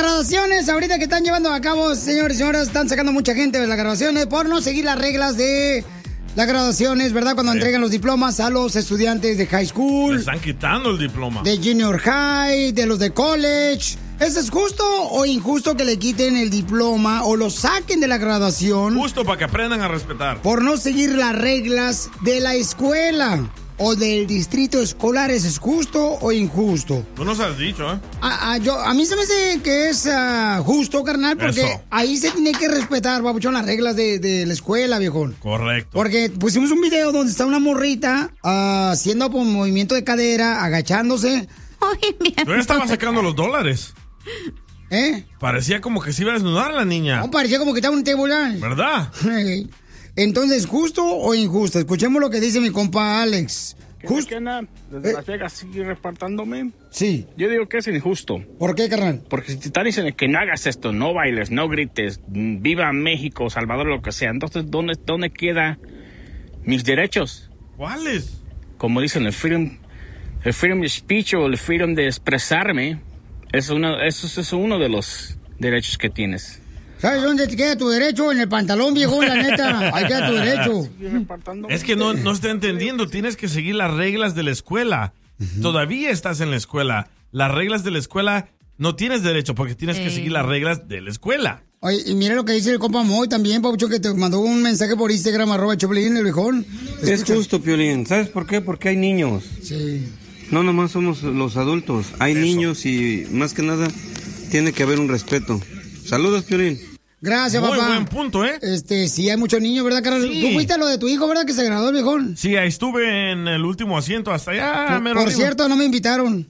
graduaciones, ahorita que están llevando a cabo, señores y señoras, están sacando mucha gente de las graduaciones por no seguir las reglas de las graduaciones, ¿verdad? Cuando entregan los diplomas a los estudiantes de high school. Le están quitando el diploma. De junior high, de los de college. ¿Eso es justo o injusto que le quiten el diploma o lo saquen de la graduación? Justo para que aprendan a respetar. Por no seguir las reglas de la escuela o del distrito escolar. ¿Es justo o injusto? Tú nos has dicho, ¿eh? A mí se me hace que es justo, carnal, porque Eso. ahí se tiene que respetar, babuchón, las reglas de la escuela, viejón. Correcto. Porque pusimos un video donde está una morrita haciendo movimiento de cadera, agachándose. Yo ya estaba sacando los dólares. ¿Eh? Parecía como que se iba a desnudar la niña. No, parecía como que estaba un table dance. ¿Verdad? Entonces, ¿justo o injusto? Escuchemos lo que dice mi compa Alex. ¿Justo? Desde Las Vegas sigue reportándome. Sí. Yo digo que es injusto. ¿Por qué, carnal? Porque si te están diciendo que no hagas esto, no bailes, no grites, viva México, Salvador, lo que sea, entonces, ¿dónde quedan mis derechos? ¿Cuáles? Como dicen, el freedom of speech o el freedom de expresarme, eso es uno de los derechos que tienes. ¿Sabes dónde te queda tu derecho? En el pantalón, viejo, la neta. Ahí queda tu derecho. Es que no está entendiendo. Tienes que seguir las reglas de la escuela. Todavía estás en la escuela. Las reglas de la escuela no tienes derecho porque tienes que seguir las reglas de la escuela. Oye, y mira lo que dice el compa Moy también, Paucho, que te mandó un mensaje por Instagram, @Choplin, el viejón. Es justo, Piolín. ¿Sabes por qué? Porque hay niños. Sí. No nomás somos los adultos. Hay niños y más que nada tiene que haber un respeto. Saludos, Piolín. Gracias, papá. Muy buen punto, ¿eh? Sí, hay muchos niños, ¿verdad, Carlos? Sí. Tú fuiste a lo de tu hijo, ¿verdad? Que se graduó el viejón. Sí, ahí estuve en el último asiento hasta allá. Por cierto, no me invitaron.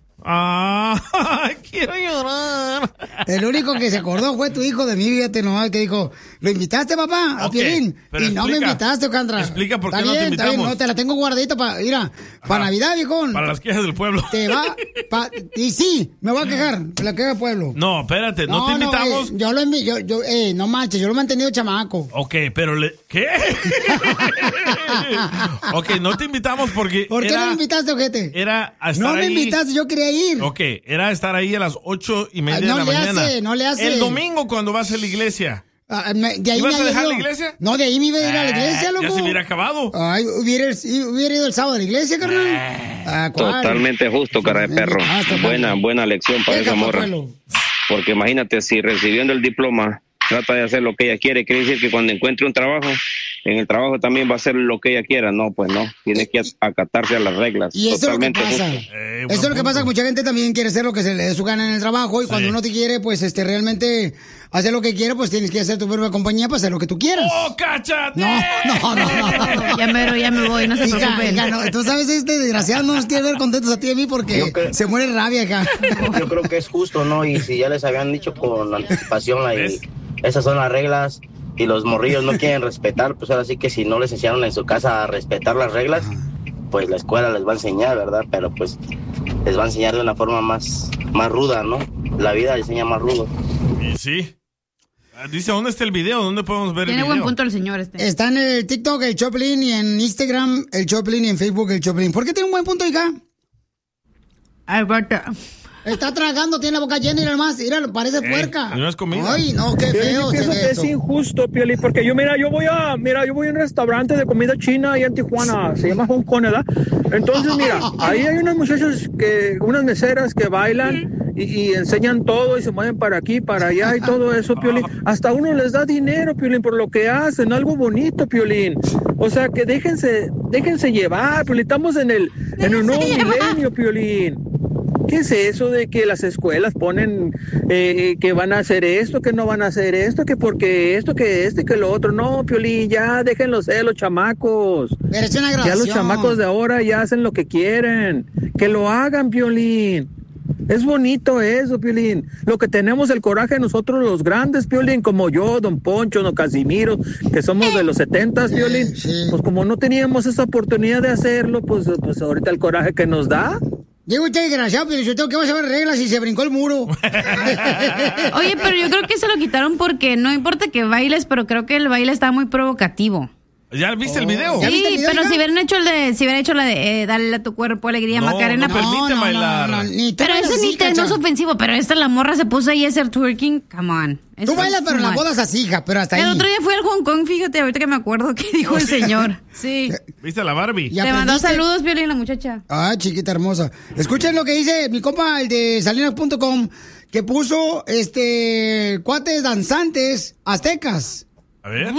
Quiero llorar. El único que se acordó fue tu hijo de mí, fíjate nomás, que dijo, ¿lo invitaste, papá? A Piolín. pero Y no me invitaste, Ocandra. Explica por qué Está no te bien, está bien, invitamos. no, te la tengo guardadita para Navidad, viejón. Para las quejas del pueblo. Te va, y sí, me voy a quejar, de la queja del pueblo. No, espérate, no te invitamos. Yo no manches, yo lo he mantenido chamaco. Ok, pero ¿qué? Ok, no te invitamos porque ¿Por qué no me invitaste, ojete? Era a estar No me ahí. invitaste, yo quería ir. Ok, era estar ahí a las 8:30 de No la le mañana. no le hace. El domingo cuando vas a la iglesia. De ahí ¿Ibas a dejar ido. la iglesia? No, de ahí me iba a ir a la iglesia, loco. Ya se hubiera acabado. Ay, hubiera ido el sábado a la iglesia, carnal. ¿Cuál? Totalmente justo, cara de perro. Buena lección para esa morra. Porque imagínate, si recibiendo el diploma trata de hacer lo que ella quiere, quiere decir que cuando encuentre un trabajo, en el trabajo también va a hacer lo que ella quiera. No, pues no. Tiene que acatarse a las reglas. Y eso Totalmente es lo que pasa. justo. Eso es lo que pasa, que mucha gente también quiere hacer lo que se le dé su gana en el trabajo y cuando uno te quiere, pues realmente hacer lo que quiere, pues tienes que hacer tu propia compañía para hacer lo que tú quieras. ¡Oh, cáchate! No. Ya me voy, no se preocupen. No, tú sabes, desgraciado no nos quiere ver contentos a ti y a mí porque se muere de rabia acá. Yo creo que es justo, ¿no? Y si ya les habían dicho con anticipación, esas son las reglas y los morrillos no quieren respetar, pues ahora sí que si no les enseñaron en su casa a respetar las reglas, pues la escuela les va a enseñar, ¿verdad? Pero pues les va a enseñar de una forma más ruda, ¿no? La vida les enseña más rudo. Y sí. Dice, ¿dónde está el video? ¿Dónde podemos ver el video? Tiene buen punto el señor Está en el TikTok, el Choplin, y en Instagram, el Choplin, y en Facebook, el Choplin. ¿Por qué tiene un buen punto, hija? Alberta. Está tragando, tiene la boca llena y nada más. Mira, parece puerca. No es comida. Ay, no, qué feo. Yo pienso que es injusto, Pioli, porque yo voy a un restaurante de comida china ahí en Tijuana, se llama Hong Kong, ¿verdad? Entonces, mira, ahí hay unas muchachas unas meseras que bailan y enseñan todo y se mueven para aquí, para allá y todo eso, Piolín. Hasta uno les da dinero, Piolín, por lo que hacen, algo bonito, Piolín. O sea, que déjense llevar, Piolín. Estamos en un nuevo milenio, Piolín. ¿Qué es eso de que las escuelas ponen que van a hacer esto, que no van a hacer esto, que porque esto, que que lo otro? No, Piolín, ya déjenlos ser los chamacos. Pero es una ya grabación. los chamacos de ahora ya hacen lo que quieren. Que lo hagan, Piolín. Es bonito eso, Piolín. Lo que tenemos el coraje nosotros los grandes, Piolín, como yo, Don Poncho, Don Casimiro, que somos de los 70s, Piolín. Pues como no teníamos esa oportunidad de hacerlo, pues ahorita el coraje que nos da. Llega usted desgraciado, pero yo tengo que saber reglas y se brincó el muro. Oye, pero yo creo que se lo quitaron porque no importa que bailes, pero creo que el baile está muy provocativo. ¿Ya viste el video? Sí, pero si hubieran hecho la de dale a tu cuerpo alegría, Macarena. No permite bailar. Pero ese ni no es ofensivo, pero la morra se puso ahí a hacer twerking. Come on. Tú bailas, pero en las bodas así, hija, pero hasta ahí. El otro día fui al Hong Kong, fíjate, ahorita que me acuerdo que dijo el señor. Sí. ¿Viste a la Barbie? Te mandó saludos, Piolín, la muchacha. Ah, chiquita hermosa. Escuchen lo que dice mi compa, el de Salinas.com, que puso, cuates danzantes aztecas. A ver.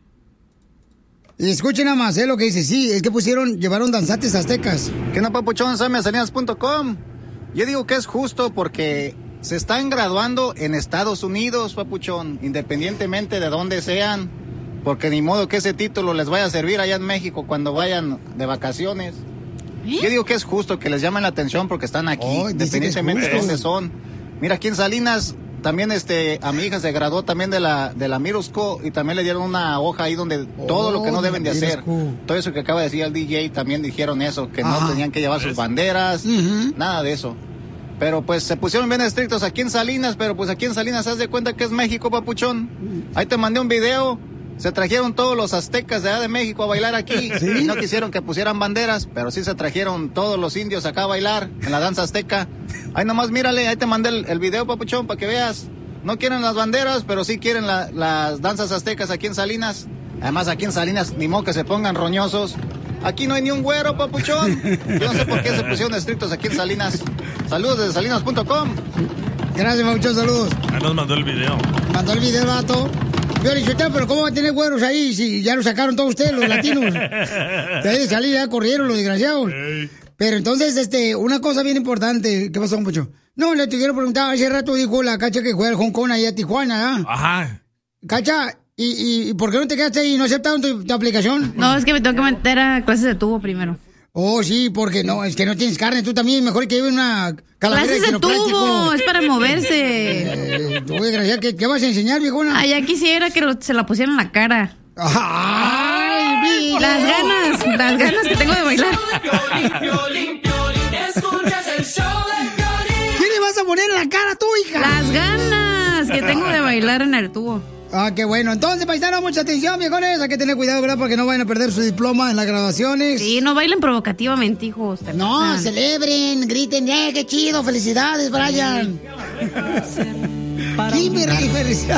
Y escuchen nada más, lo que dice. Sí, es que llevaron danzantes aztecas. ¿Qué no, papuchón? Sammy a Salinas.com. Yo digo que es justo porque se están graduando en Estados Unidos, papuchón, independientemente de dónde sean, porque ni modo que ese título les vaya a servir allá en México cuando vayan de vacaciones. Yo digo que es justo que les llamen la atención porque están aquí, independientemente de dónde son. Mira, aquí en Salinas también a mi hija se graduó también de la Middle School y también le dieron una hoja ahí donde todo lo que no deben de hacer. Todo eso que acaba de decir el DJ también dijeron eso, que no tenían que llevar sus banderas, nada de eso. Pero pues se pusieron bien estrictos aquí en Salinas, pero pues aquí en Salinas haz de cuenta que es México, papuchón. Ahí te mandé un video, se trajeron todos los aztecas de allá de México a bailar aquí. ¿Sí? Y no quisieron que pusieran banderas, pero sí se trajeron todos los indios acá a bailar en la danza azteca. Ahí nomás mírale, ahí te mandé el video, papuchón, para que veas. No quieren las banderas, pero sí quieren las danzas aztecas aquí en Salinas. Además aquí en Salinas, ni modo que se pongan roñosos. Aquí no hay ni un güero, papuchón. Yo no sé por qué se pusieron estrictos aquí en Salinas. Saludos desde Salinas.com. Gracias, papuchón, saludos. Ahí nos mandó el video. Mandó el video, vato. Pero ¿cómo va a tener güeros ahí si ya lo sacaron todos ustedes, los latinos? De ahí de salir ya corrieron los desgraciados. Pero entonces, una cosa bien importante. ¿Qué pasó, papuchón? No, le te quiero preguntar. Hace rato dijo la Cacha que juega al Hong Kong allá a Tijuana, ¿ah? Ajá. Cacha, ¿y por qué no te quedaste ahí y no aceptaron tu aplicación? No, es que me tengo que meter a clases de tubo primero. Oh, sí, porque no, es que no tienes carne. Tú también, mejor que lleve una calavera de quiropráctico. Clases de tubo, es para moverse. ¿Qué vas a enseñar, viejona? Ah, ya quisiera que se la pusieran en la cara. ¡Ay, mira! Las ganas que tengo de bailar. ¿Qué le vas a poner en la cara tú, hija? Las ganas que tengo de bailar en el tubo. Ah, qué bueno. Entonces, paisanos, mucha atención, viejones. Hay que tener cuidado, ¿verdad? Porque no vayan a perder su diploma en las graduaciones. Sí, no bailen provocativamente, hijos. No, celebren, griten. ¡Qué chido! ¡Felicidades, Brian! Kimberly, felicidades.